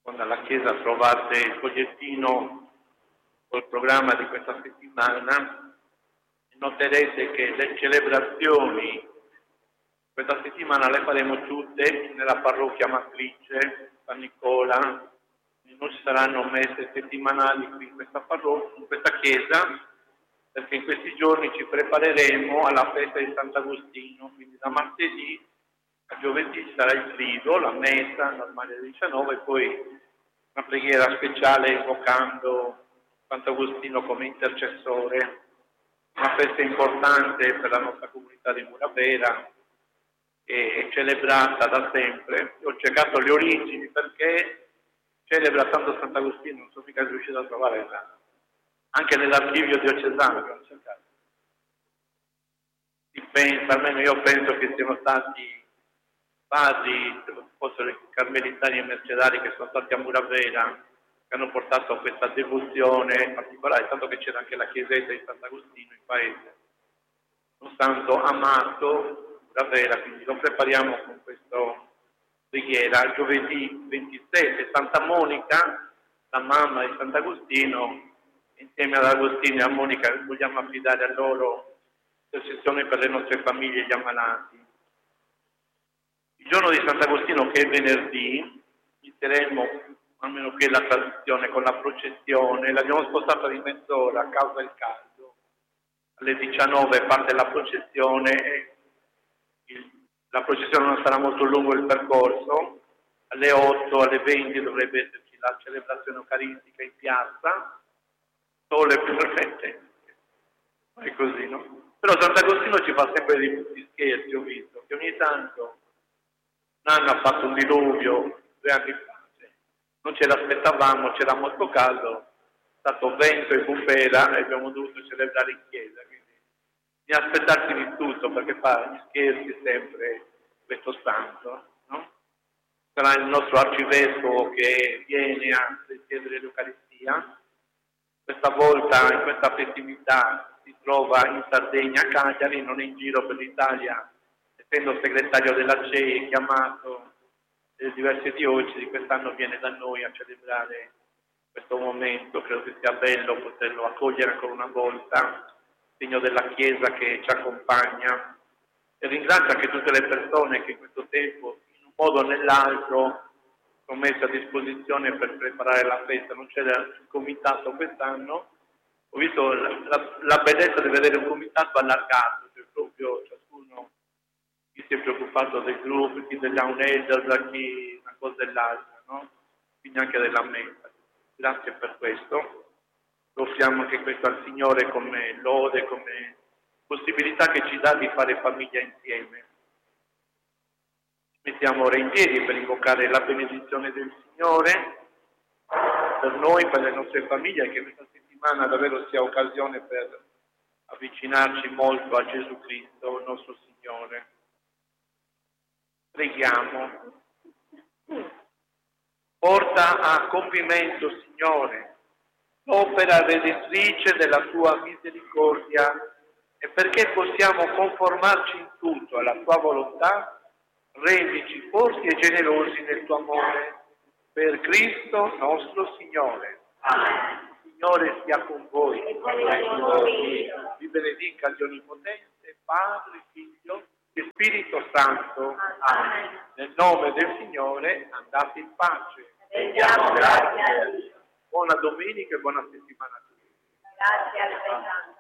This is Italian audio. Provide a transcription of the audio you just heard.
quando alla Chiesa trovate il fogliettino col programma di questa settimana, noterete che le celebrazioni questa settimana le faremo tutte nella parrocchia matrice San Nicola. Non ci saranno messe settimanali qui in questa parrocchia, in questa chiesa, perché in questi giorni ci prepareremo alla festa di Sant'Agostino, quindi da martedì a giovedì ci sarà il trido, la messa normale alle 19 e poi una preghiera speciale invocando Sant'Agostino come intercessore, una festa importante per la nostra comunità di Muravera, è celebrata da sempre. Io ho cercato le origini perché celebra Santo Sant'Agostino, non so mica riuscito a trovare anche nell'archivio diocesano che ho cercato. Si pensa, almeno io penso che siano stati padri, fossero i carmelitani e mercedari che sono stati a Muravera, che hanno portato a questa devozione particolare, tanto che c'era anche la chiesetta di Sant'Agostino in paese. Un santo amato Muravera, quindi lo prepariamo con questa preghiera. Giovedì 27 Santa Monica, la mamma di Sant'Agostino, insieme ad Agostino e a Monica vogliamo affidare a loro intercessione per le nostre famiglie e gli ammalati. Il giorno di Sant'Agostino, che è venerdì, inizieremo, almeno qui è la tradizione, con la processione. L'abbiamo spostata di mezz'ora a causa del caldo. Alle 19 parte la processione e la processione non sarà molto lungo il percorso. Alle 8, alle 20 dovrebbe esserci la celebrazione eucaristica in piazza. Sole perfette. È così, no? Però Sant'Agostino ci fa sempre di scherzi, ho visto, che ogni tanto un anno ha fatto un diluvio, 2 anni fa, non ce l'aspettavamo, c'era molto caldo, è stato vento e bufera e abbiamo dovuto celebrare in chiesa, quindi bisogna aspettarsi di tutto perché fa gli scherzi sempre questo santo, no? Sarà il nostro arcivescovo che viene a presiedere l'Eucaristia. Questa volta, in questa festività, si trova in Sardegna, a Cagliari, non è in giro per l'Italia, essendo segretario della CEI, chiamato nelle diverse diocesi, quest'anno viene da noi a celebrare questo momento. Credo che sia bello poterlo accogliere ancora una volta, segno della Chiesa che ci accompagna. E ringrazio anche tutte le persone che in questo tempo, in un modo o nell'altro, sono messe a disposizione per preparare la festa. Non c'era il comitato quest'anno, ho visto la bellezza di vedere un comitato allargato, cioè proprio ciascuno, chi si è preoccupato del gruppo, chi degli Elders, chi una cosa e l'altra, no? Quindi anche della messa. Grazie per questo. Lo offriamo anche questo al Signore come lode, come possibilità che ci dà di fare famiglia insieme. Ci mettiamo ora in piedi per invocare la benedizione del Signore per noi, per le nostre famiglie, e che questa settimana davvero sia occasione per avvicinarci molto a Gesù Cristo, il nostro Signore. Preghiamo. Porta a compimento, Signore, l'opera redentrice della tua misericordia, e perché possiamo conformarci in tutto alla tua volontà, rendici forti e generosi nel tuo amore. Per Cristo nostro Signore. Amen. Signore sia con voi. Vi benedica Dio Onnipotente, Padre, Figlio e Spirito Santo. Amen. Nel nome del Signore andate in pace. Rendiamo grazie a Dio. Buona domenica e buona settimana a tutti. Grazie al Signore.